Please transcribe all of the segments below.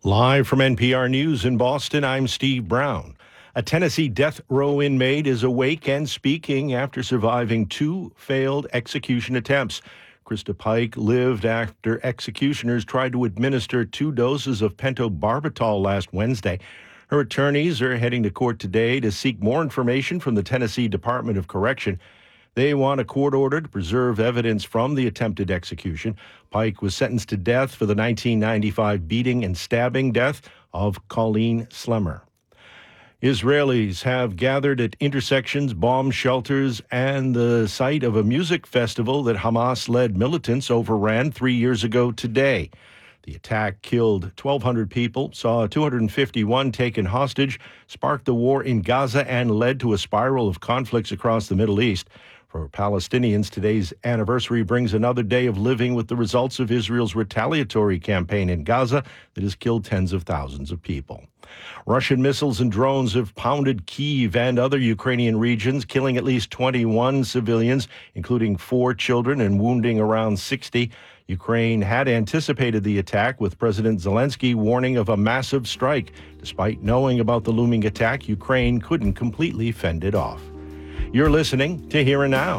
Live from NPR News in Boston, I'm Steve Brown. A Tennessee death row inmate is awake and speaking after surviving 2 failed execution attempts. Krista Pike lived after executioners tried to administer 2 doses of pentobarbital last Wednesday. Her attorneys are heading to court today to seek more information from the Tennessee Department of Correction. They want a court order to preserve evidence from the attempted execution. Pike was sentenced to death for the 1995 beating and stabbing death of Colleen Slemmer. Israelis have gathered at intersections, bomb shelters, and the site of a music festival that Hamas-led militants overran 3 years ago today. The attack killed 1,200 people, saw 251 taken hostage, sparked the war in Gaza, and led to a spiral of conflicts across the Middle East. For Palestinians, today's anniversary brings another day of living with the results of Israel's retaliatory campaign in Gaza that has killed tens of thousands of people. Russian missiles and drones have pounded Kyiv and other Ukrainian regions, killing at least 21 civilians, including 4 children, and wounding around 60. Ukraine had anticipated the attack, with President Zelensky warning of a massive strike. Despite knowing about the looming attack, Ukraine couldn't completely fend it off. You're listening to Here and Now.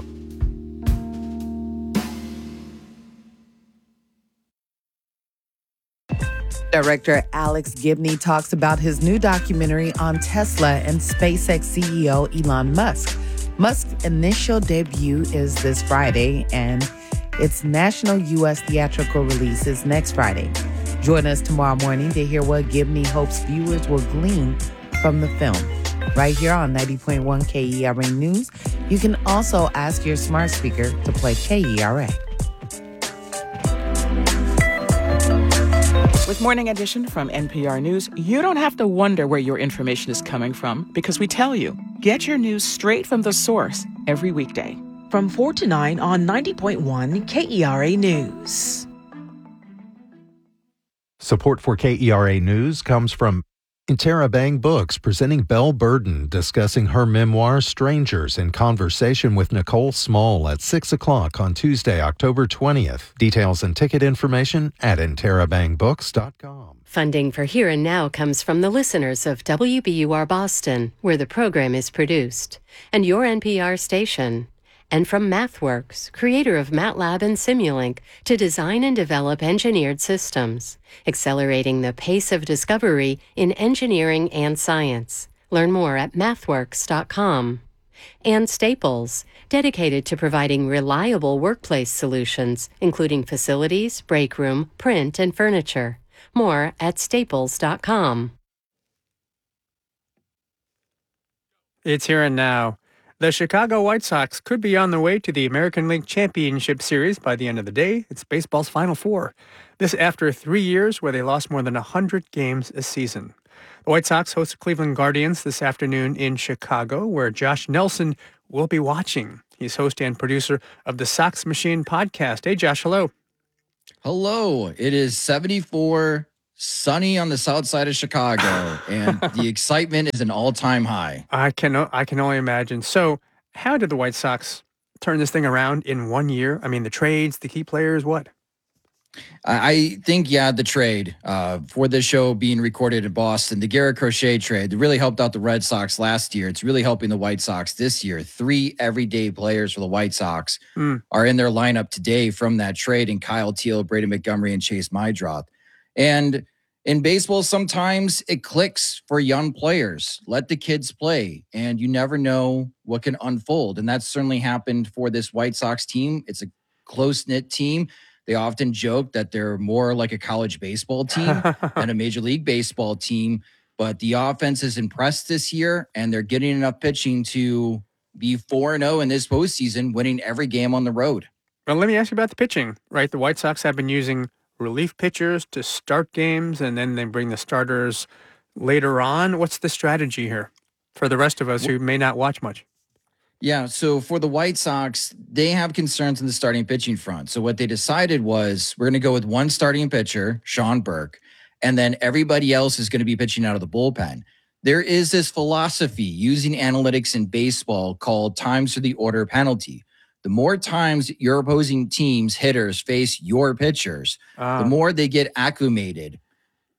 Director Alex Gibney talks about his new documentary on Tesla and SpaceX CEO Elon Musk. Musk's initial debut is this Friday, and its national U.S. theatrical release is next Friday. Join us tomorrow morning to hear what Gibney hopes viewers will glean from the film. Right here on 90.1 KERA News. You can also ask your smart speaker to play KERA. With Morning Edition from NPR News, you don't have to wonder where your information is coming from, because we tell you. Get your news straight from the source every weekday. From 4 to 9 on 90.1 KERA News. Support for KERA News comes from Interabang Books, presenting Belle Burden, discussing her memoir, Strangers, in conversation with Nicole Small at 6 o'clock on Tuesday, October 20th. Details and ticket information at interabangbooks.com. Funding for Here and Now comes from the listeners of WBUR Boston, where the program is produced, and your NPR station. And from MathWorks, creator of MATLAB and Simulink, to design and develop engineered systems, accelerating the pace of discovery in engineering and science. Learn more at mathworks.com. And Staples, dedicated to providing reliable workplace solutions, including facilities, break room, print, and furniture. More at staples.com. It's Here and Now. The Chicago White Sox could be on their way to the American League Championship Series by the end of the day. It's baseball's Final Four. This after 3 years where they lost more than 100 games a season. The White Sox host the Cleveland Guardians this afternoon in Chicago, where Josh Nelson will be watching. He's host and producer of the Sox Machine podcast. Hey, Josh, hello. Hello. It is 74, sunny on the south side of Chicago, and the excitement is an all-time high. I can only imagine. So how did the White Sox turn this thing around in 1 year? I mean, the trades, the key players, what? I think, the trade for this show being recorded in Boston, the Garrett Crochet trade that really helped out the Red Sox last year. It's really helping the White Sox this year. 3 everyday players for the White Sox are in their lineup today from that trade, and Kyle Teel, Brady Montgomery, and Chase Meidroth. And in baseball, sometimes it clicks for young players. Let the kids play, and you never know what can unfold. And that's certainly happened for this White Sox team. It's a close-knit team. They often joke that they're more like a college baseball team than a Major League Baseball team. But the offense is impressed this year, and they're getting enough pitching to be 4-0 in this postseason, winning every game on the road. Well, let me ask you about the pitching, right? The White Sox have been using relief pitchers to start games, and then they bring the starters later on. What's the strategy here for the rest of us who may not watch much? Yeah, so for the White Sox, they have concerns in the starting pitching front. So what they decided was, we're going to go with one starting pitcher, Sean Burke, and then everybody else is going to be pitching out of the bullpen. There is this philosophy using analytics in baseball called times to the order penalty. The more times your opposing team's hitters face your pitchers, the more they get acclimated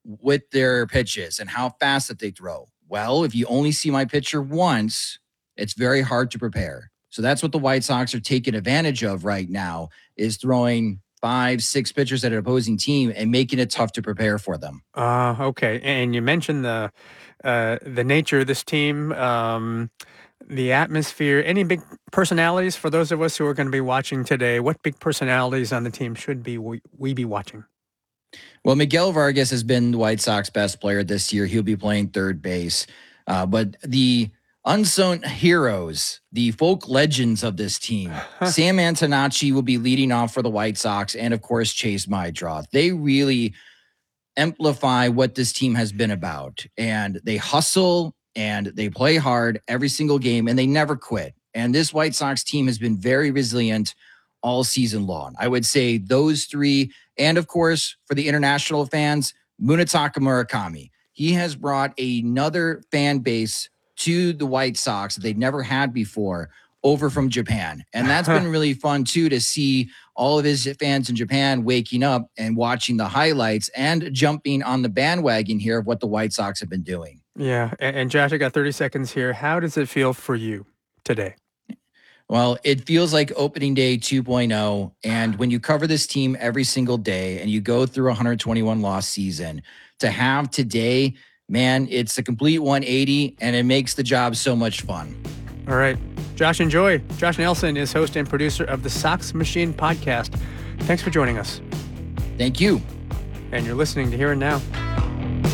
with their pitches and how fast that they throw. Well, if you only see my pitcher once, it's very hard to prepare. So that's what the White Sox are taking advantage of right now, is throwing 5-6 pitchers at an opposing team and making it tough to prepare for them. Okay. And you mentioned the nature of this team, the atmosphere. Any big personalities for those of us who are going to be watching today? What big personalities on the team should we be watching? Well, Miguel Vargas has been the White Sox best player this year. He'll be playing third base. But the unsung heroes, the folk legends of this team, Sam Antonacci will be leading off for the White Sox, and of course, Chase Maedroth. They really amplify what this team has been about, and they hustle and they play hard every single game, and they never quit. And this White Sox team has been very resilient all season long. I would say those three, and of course, for the international fans, Munetaka Murakami. He has brought another fan base to the White Sox that they'd never had before over from Japan. And that's been really fun too, to see all of his fans in Japan waking up and watching the highlights and jumping on the bandwagon here of what the White Sox have been doing. Yeah. And Josh, I got 30 seconds here. How does it feel for you today? Well, it feels like opening day 2.0. And when you cover this team every single day and you go through a 121 loss season, to have today, man, it's a complete 180, and it makes the job so much fun. All right. Josh, enjoy. Josh Nelson is host and producer of the Sox Machine podcast. Thanks for joining us. Thank you. And you're listening to Here and Now.